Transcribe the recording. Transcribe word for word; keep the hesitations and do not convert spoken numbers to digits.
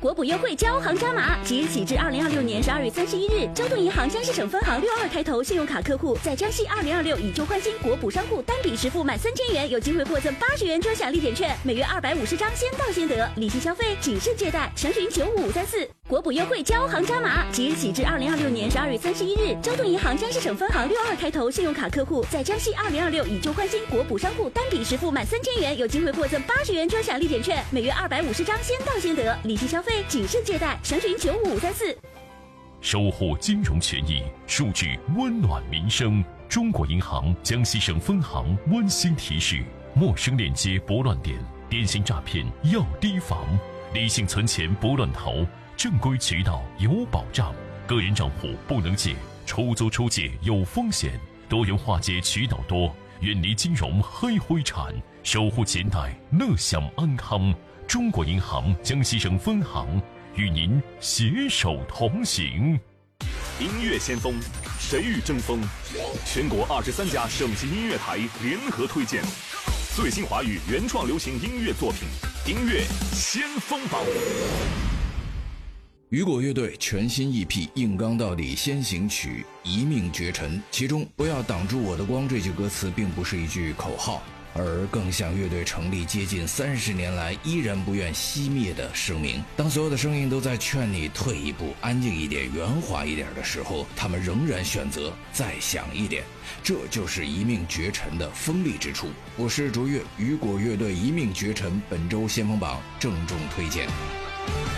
国补优惠交行加码，即日起至二零二六年十二月三十一日，交通银行江西省分行六二开头信用卡客户在江西二零二六以旧换新国补商户单笔实付满三千元，有机会获赠八十元专享立减券，每月二百五十张，先到先得，利息消费谨慎借贷，详询九五五三四。国补优惠交行加码，即日起至二零二六年十二月三十一日，交通银行江西省分行六二开头信用卡客户在江西二零二六以旧换新国补商户单笔实付满三千元，有机会获赠八十元专享立减券，每月二百五十张，先到先得，利息消费谨慎借贷，详询九五五三四。 守护金融权益，数据温暖民生。中国银行江西省分行温馨提示：陌生链接拨乱点，电信诈骗要提防，理性存钱不乱投，正规渠道有保障，个人账户不能借，出租出借有风险，多元化解渠道多，远离金融黑灰产，守护钱袋乐享安康。中国银行江西省分行与您携手同行。 音乐先锋，谁与争锋？全国二十三家省级音乐台联合推荐最新华语原创流行音乐作品，音乐先锋榜。 雨果乐队全新 E P《硬刚到底先行曲一命绝尘》，其中不要挡住我的光这句歌词并不是一句口号，而更像乐队成立接近三十年来依然不愿熄灭的声明。当所有的声音都在劝你退一步，安静一点，圆滑一点的时候，他们仍然选择再响一点，这就是一命绝尘的锋利之处。我是卓越，雨果乐队一命绝尘本周先锋榜郑重推荐。